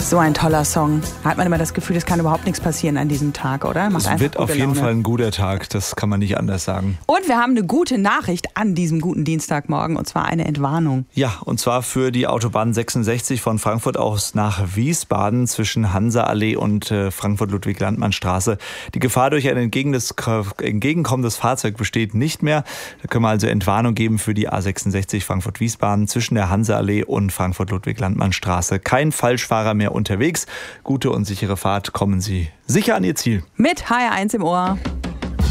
So ein toller Song. Da hat man immer das Gefühl, es kann überhaupt nichts passieren an diesem Tag, oder? Es wird auf jeden Fall ein guter Tag, das kann man nicht anders sagen. Und wir haben eine gute Nachricht an diesem guten Dienstagmorgen, und zwar eine Entwarnung. Ja, und zwar für die Autobahn 66 von Frankfurt aus nach Wiesbaden zwischen Hanseallee und Frankfurt-Ludwig-Landmann-Straße. Die Gefahr durch ein entgegenkommendes Fahrzeug besteht nicht mehr. Da können wir also Entwarnung geben für die A66 Frankfurt-Wiesbaden zwischen der Hanseallee und Frankfurt-Ludwig-Landmann-Straße. Kein Falschfahrer mehr unterwegs. Gute und sichere Fahrt, kommen Sie sicher an Ihr Ziel. Mit HR1 im Ohr.